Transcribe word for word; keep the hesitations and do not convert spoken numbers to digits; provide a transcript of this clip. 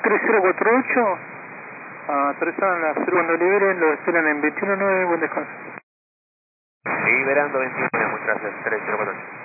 tres cero cuatro ocho, aterrizan la cero cuando liberen, lo esperan en veintiuno nueve, buen descanso. Liberando veintiuno, muchas gracias, tres cero cuatro ocho.